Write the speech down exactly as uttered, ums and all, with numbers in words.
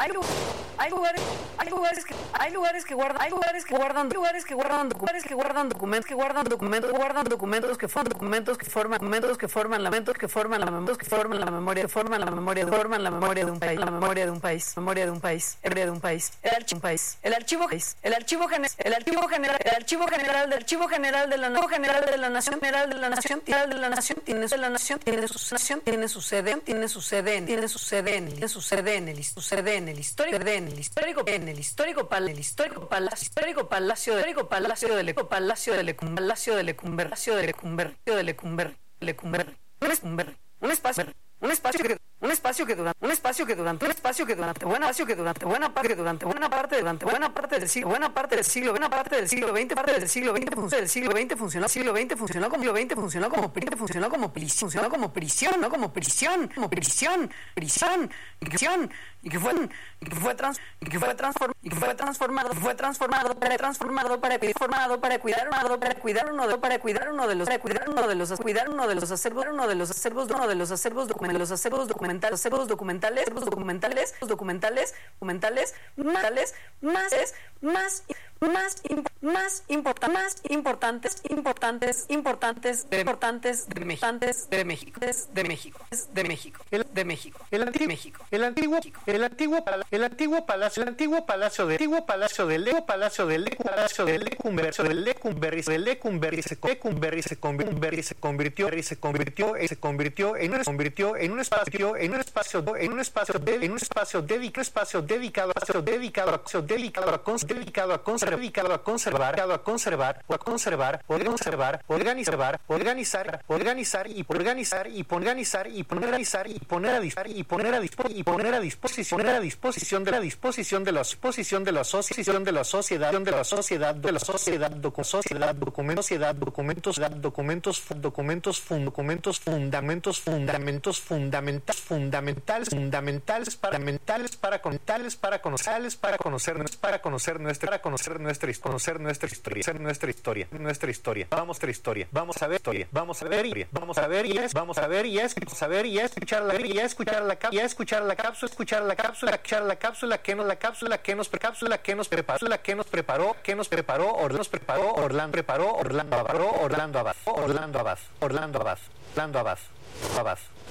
hay, hay lugares, hay lugares que, hay lugares que guardan, hay lugares que guardan, lugares que guardan documentos, que guardan documentos, que guardan documentos, guardan documentos que forman documentos que forman documentos que forman lamentos que forman la memoria, que forman la memoria, que forman la memoria, forman la memoria de un país, la memoria de un país, memoria de un país, memoria de un país, el archivo país, el archivo el archivo general, el archivo general, el archivo general del archivo general de la nación general de la nación general de la nación general de la nación tiene la nación tiene su nación tiene su sede tiene su sede tiene su sede en tiene su sede en el su sede en el histórico en el histórico en el histórico pal el histórico palacio histórico palacio histórico palacio del palacio del palacio del palacio del Lecumber de Lecumber Lecumber un espacio un espacio que un espacio que durante un espacio que durante un espacio que durante buena espacio que durante buena parte durante buena parte durante buena parte del siglo buena parte del siglo buena parte del siglo veinte parte del siglo veinte funcionó del siglo veinte funcionó siglo veinte funcionó como siglo veinte funcionó como funcionó como prisión funcionó como prisión no como prisión como prisión prisión prisión y que fue y que fue trans y que fue transformado y que fue transformado fue transformado para transformado para transformado para cuidar uno para cuidar uno de para cuidar uno de los para cuidar uno de los cuidar uno de los acervos uno de los acervos uno de los acervos documentales los acervos documentales acervos documentales acervos documentales documentales documentales más más más más más importantes más importantes importantes importantes importantes de México de México de México de México de México el antiguo México el antiguo el antiguo el antiguo palacio el antiguo palacio del antiguo palacio del Leco palacio del Leco palacio del Lecumber del Lecumber del Lecumber se Lecumber se convirtió se convirtió se convirtió se convirtió en un convirtió en un espacio en un espacio en un espacio en un espacio dedicado espacio dedicado dedicado dedicado a dedicado a conservar dedicado a conservar a conservar a conservar conservar organizar organizar organizar y organizar y organizar y organizar y poner a disposición y poner a disposición y poner a disposición poner a disposición de la disposición de la disposición de la asociación de la sociedad de la sociedad de la sociedad sociedad documentos sociedad documentos documentos documentos documentos fundamentos fundamentos fundamentales fundamentales fundamentales para fundamentales para contarles para conocerles para conocernos para conocer nuestra para conocer nuestra conocer nuestra historia nuestra historia nuestra historia vamos a nuestra historia vamos a ver historia vamos a ver y vamos a ver y es vamos a ver y es saber y escuchar la y escuchar la y escuchar la cápsula escuchar la cápsula escuchar la cápsula que nos la cápsula que nos cápsula que nos preparó la que nos preparó que nos preparó Orlando nos preparó Orlando preparó Orlando Orlando Abad Orlando Abad Orlando Abad Orlando Abad Orlando Abad